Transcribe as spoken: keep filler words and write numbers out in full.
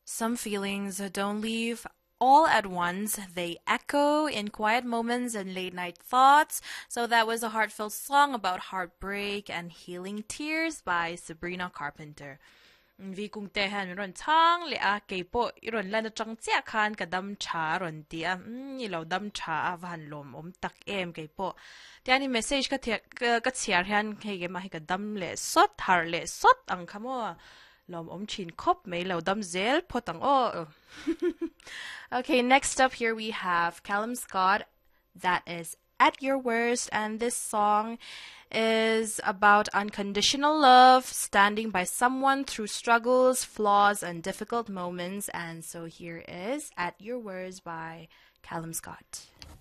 Some feelings don't leave all at once. They echo in quiet moments and late night thoughts. So that was a heartfelt song about heartbreak and healing tears by Sabrina Carpenter. Vi kung tehan ron chang le a ke po iron lan chang chia khan ka dam cha ron tia ni lo dam cha a van lom om tak em ke po tiani message ka ka chiar han ke ge ma ka dam le sot har le sot ang khamo lom om chin khop me lo dam zel potang o. Okay, next up here we have Callum Scott, that is At Your Worst, and this song is about unconditional love, standing by someone through struggles, flaws, and difficult moments. And so here is At Your Worst by Callum Scott.